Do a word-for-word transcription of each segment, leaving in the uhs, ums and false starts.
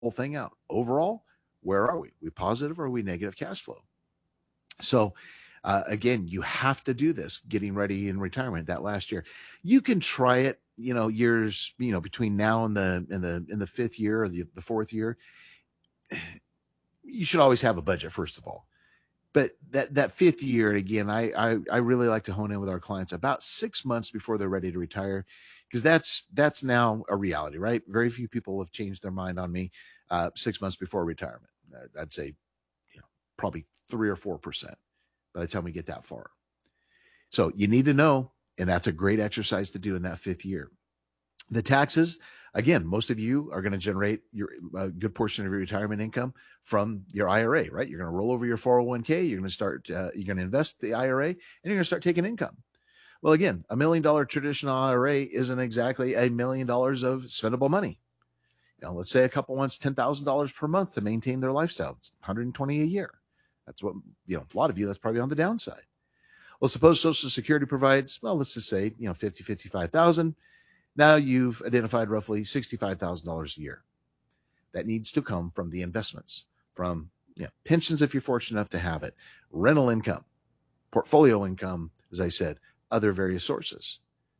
whole thing out. Overall, where are we? We positive or are we negative cash flow? So uh, again, you have to do this getting ready in retirement that last year. You can try it, you know, years, you know, between now and the in the in the fifth year or the, the fourth year. You should always have a budget, first of all. But that that fifth year, again, I, I I really like to hone in with our clients about six months before they're ready to retire, because that's that's now a reality, right? Very few people have changed their mind on me uh, six months before retirement. I'd say, you know, probably three or four percent by the time we get that far. So you need to know, and that's a great exercise to do in that fifth year. The taxes, again, most of you are going to generate your a good portion of your retirement income from your I R A, right? You're going to roll over your four oh one k. You're going to start, uh, you're going to invest the I R A, and you're going to start taking income. Well, again, a million dollar traditional I R A isn't exactly a million dollars of spendable money. You know, let's say a couple wants ten thousand dollars per month to maintain their lifestyle. It's one hundred twenty a year. That's what, you know, a lot of you, that's probably on the downside. Well, suppose Social Security provides, well, let's just say, you know, fifty, fifty-five thousand. Now you've identified roughly sixty-five thousand dollars a year. That needs to come from the investments, from, you know, pensions if you're fortunate enough to have it, rental income, portfolio income, as I said, other various sources.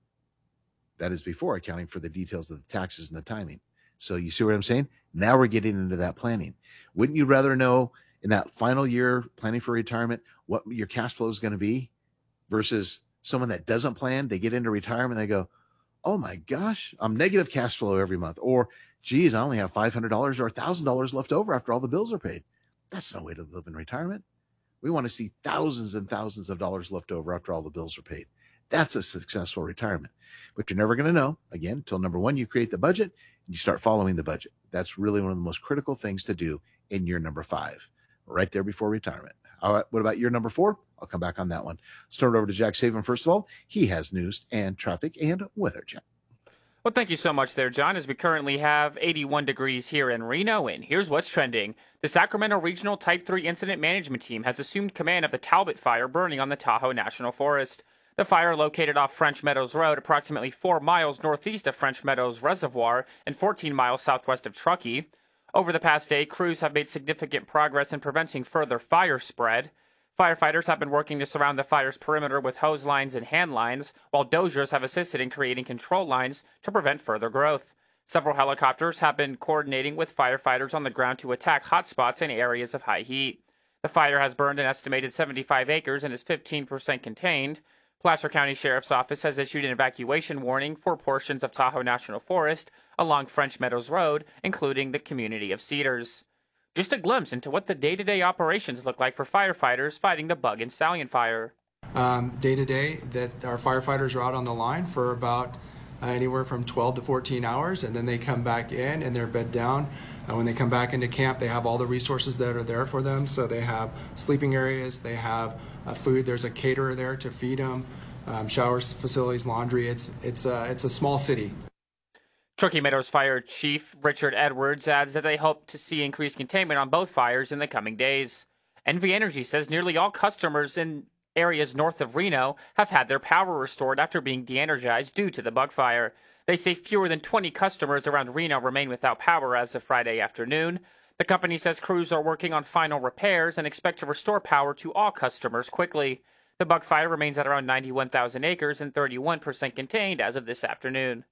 That is before accounting for the details of the taxes and the timing. So you see what I'm saying? Now we're getting into that planning. Wouldn't you rather know in that final year planning for retirement what your cash flow is going to be versus someone that doesn't plan? They get into retirement, they go, oh my gosh, I'm negative cash flow every month. Or, geez, I only have five hundred dollars or one thousand dollars left over after all the bills are paid. That's no way to live in retirement. We want to see thousands and thousands of dollars left over after all the bills are paid. That's a successful retirement. But you're never going to know, again, until number one, you create the budget and you start following the budget. That's really one of the most critical things to do in year number five, right there before retirement. All right, what about year number four? I'll come back on that one. Let's turn it over to Jack Saban. First of all, he has news and traffic and weather, Jack. Well, thank you so much there, John, as we currently have eighty-one degrees here in Reno, and here's what's trending. The Sacramento Regional Type three Incident Management Team has assumed command of the Talbot Fire burning on the Tahoe National Forest. The fire, located off French Meadows Road, approximately four miles northeast of French Meadows Reservoir and fourteen miles southwest of Truckee. Over the past day, crews have made significant progress in preventing further fire spread. Firefighters have been working to surround the fire's perimeter with hose lines and hand lines, while dozers have assisted in creating control lines to prevent further growth. Several helicopters have been coordinating with firefighters on the ground to attack hotspots in areas of high heat. The fire has burned an estimated seventy-five acres and is fifteen percent contained. Placer County Sheriff's Office has issued an evacuation warning for portions of Tahoe National Forest along French Meadows Road, including the community of Cedars. Just a glimpse into what the day-to-day operations look like for firefighters fighting the Bug and Stallion fire. Um, day-to-day, that our firefighters are out on the line for about uh, anywhere from twelve to fourteen hours, and then they come back in and they're bed down. Uh, when they come back into camp, they have all the resources that are there for them. So they have sleeping areas, they have uh, food, there's a caterer there to feed them, um, showers, facilities, laundry. It's, it's, uh, it's a small city. Truckee Meadows Fire Chief Richard Edwards adds that they hope to see increased containment on both fires in the coming days. N V Energy says nearly all customers in areas north of Reno have had their power restored after being de-energized due to the bug fire. They say fewer than twenty customers around Reno remain without power as of Friday afternoon. The company says crews are working on final repairs and expect to restore power to all customers quickly. The bug fire remains at around ninety-one thousand acres and thirty-one percent contained as of this afternoon.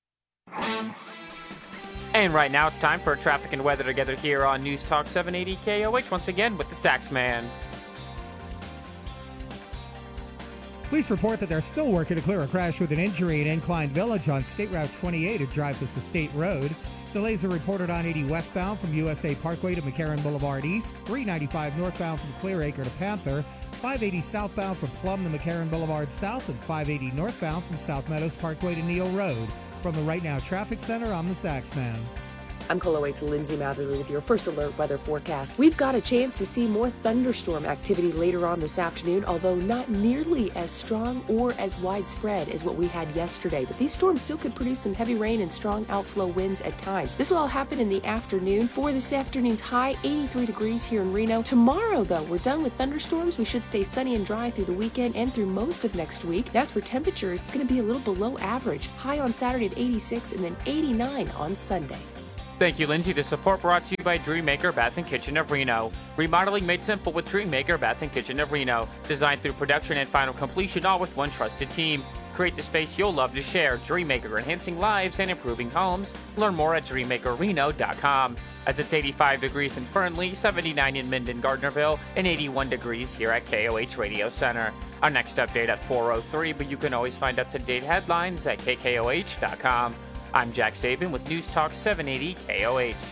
And right now it's time for traffic and weather together here on News Talk seven eighty K O H, once again with the Sax Man. Police report that they're still working to clear a crash with an injury in Incline Village on State Route twenty-eight at Dreyfus Estate Road. Delays are reported on eighty westbound from U S A Parkway to McCarran Boulevard East, three ninety-five northbound from Clearacre to Panther, five eighty southbound from Plum to McCarran Boulevard South, and five eighty northbound from South Meadows Parkway to Neal Road. From the Right Now Traffic Center, I'm the Sax Man. I'm Coloate's Lindsay Matherly with your first alert weather forecast. We've got a chance to see more thunderstorm activity later on this afternoon, although not nearly as strong or as widespread as what we had yesterday. But these storms still could produce some heavy rain and strong outflow winds at times. This will all happen in the afternoon. For this afternoon's high, eighty-three degrees here in Reno. Tomorrow, though, we're done with thunderstorms. We should stay sunny and dry through the weekend and through most of next week. And as for temperatures, it's going to be a little below average. High on Saturday at eighty-six and then eighty-nine on Sunday. Thank you, Lindsay. The support brought to you by Dreammaker Bath and Kitchen of Reno. Remodeling made simple with Dreammaker Bath and Kitchen of Reno. Designed through production and final completion, all with one trusted team. Create the space you'll love to share. Dreammaker, enhancing lives and improving homes. Learn more at dream maker reno dot com. As it's eighty-five degrees in Fernley, seventy-nine in Minden, Gardnerville, and eighty-one degrees here at K O H Radio Center. Our next update at four oh three, but you can always find up-to-date headlines at k k o h dot com. I'm Jack Saban with News Talk seven eighty K O H.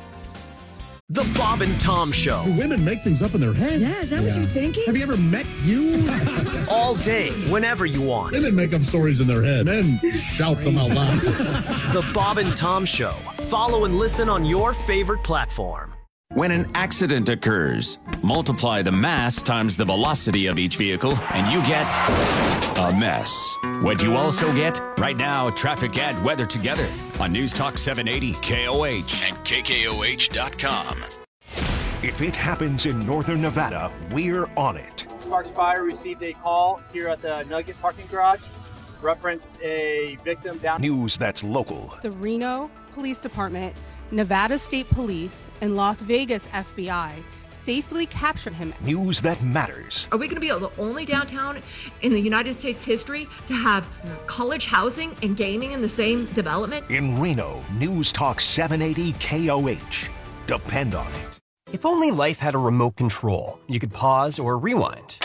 The Bob and Tom Show. Do women make things up in their head? Yeah, is that yeah. what you're thinking? Have you ever met you? All day, whenever you want. Women make up stories in their head. Men shout them out loud. The Bob and Tom Show. Follow and listen on your favorite platform. When an accident occurs, multiply the mass times the velocity of each vehicle, and you get a mess. What you also get? Right now, traffic and weather together on News Talk seven eighty K O H and K K O H dot com. If it happens in northern Nevada, we're on it. Sparks Fire received a call here at the Nugget parking garage. Reference a victim down. News that's local. The Reno Police Department, Nevada State Police, and Las Vegas F B I safely captured him. News that matters. Are we going to be the only downtown in the United States history to have college housing and gaming in the same development? In Reno, News Talk seven eighty K O H. Depend on it. If only life had a remote control, you could pause or rewind.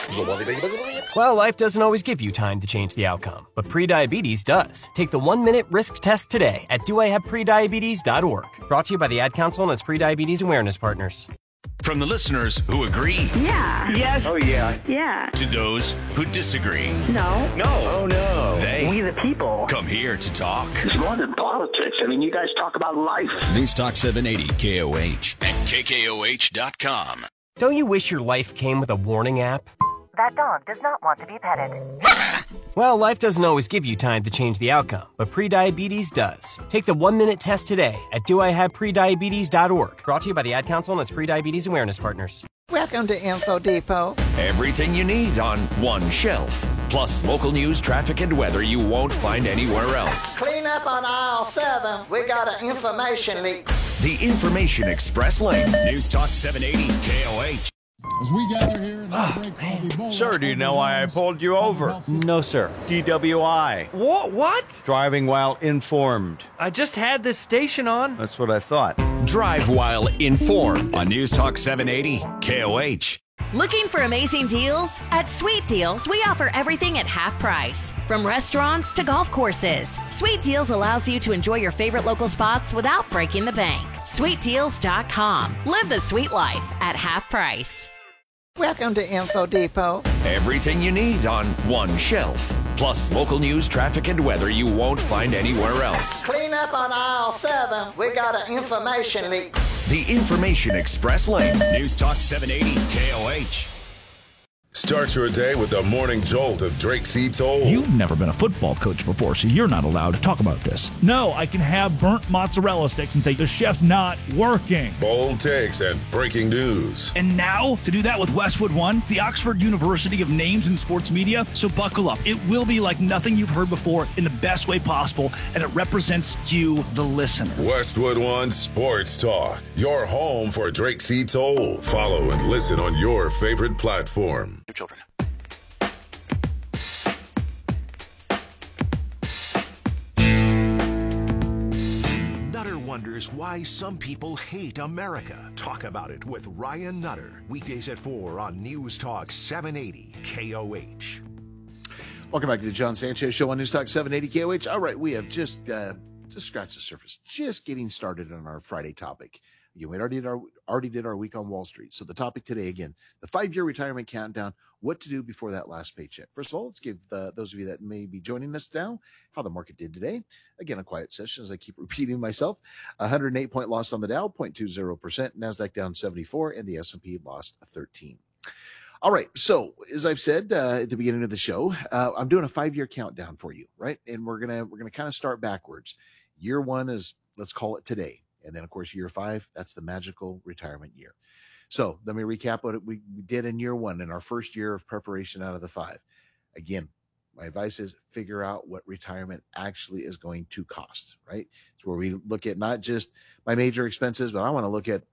Well, life doesn't always give you time to change the outcome, but prediabetes does. Take the one-minute risk test today at do I have prediabetes dot org. Brought to you by the Ad Council and its prediabetes awareness partners. From the listeners who agree. Yeah. Yes. Oh, yeah. Yeah. To those who disagree. No. No. Oh, no. They. We the people. Come here to talk. It's more than politics. I mean, you guys talk about life. News Talk seven eighty K O H and K K O H dot com. Don't you wish your life came with a warning app? That dog does not want to be petted. Well, life doesn't always give you time to change the outcome, but prediabetes does. Take the one-minute test today at do I have prediabetes dot org. Brought to you by the Ad Council and its prediabetes awareness partners. Welcome to Info Depot. Everything you need on one shelf. Plus local news, traffic, and weather you won't find anywhere else. Clean up on aisle seven. We got an information leak. The Information Express Lane. News Talk seven eighty K O H. As we gather here, oh, man. Sir, do you know why I pulled you over? No, sir. D W I. What? What? Driving while informed. I just had this station on. That's what I thought. Drive while informed on News Talk seven eighty K O H. Looking for amazing deals? At Sweet Deals, we offer everything at half price. From restaurants to golf courses, Sweet Deals allows you to enjoy your favorite local spots without breaking the bank. sweet deals dot com. Live the sweet life at half price. Welcome to Info Depot. Everything you need on one shelf. Plus local news, traffic, and weather you won't find anywhere else. Clean up on aisle seven. We got an information leak. The Information Express Lane. News Talk seven eighty K O H. Start your day with the morning jolt of Drake C. Toll. You've never been a football coach before, so you're not allowed to talk about this. No, I can have burnt mozzarella sticks and say the chef's not working. Bold takes and breaking news. And now, to do that with Westwood One, the Oxford University of Names in Sports Media. So buckle up. It will be like nothing you've heard before in the best way possible, and it represents you, the listener. Westwood One Sports Talk. Your home for Drake C. Toll. Follow and listen on your favorite platform. Your children. Nutter wonders why some people hate America. Talk about it with Ryan Nutter. Weekdays at four on News Talk seven eighty K O H. Welcome back to the John Sanchez Show on News Talk seven eighty K O H. All right, we have just uh, just scratched the surface, just getting started on our Friday topic. Again, we already did our already did our week on Wall Street. So the topic today, again, the five-year retirement countdown, what to do before that last paycheck. First of all, let's give the, those of you that may be joining us now how the market did today. Again, a quiet session as I keep repeating myself. one hundred eight point loss on the Dow, zero point two zero percent. NASDAQ down seventy-four, and the S and P lost thirteen. All right, so as I've said uh, at the beginning of the show, uh, I'm doing a five-year countdown for you, right? And we're gonna we're gonna kind of start backwards. Year one is, let's call it today. And then, of course, year five, that's the magical retirement year. So let me recap what we did in year one, in our first year of preparation out of the five. Again, my advice is figure out what retirement actually is going to cost, right? It's where we look at not just my major expenses, but I want to look at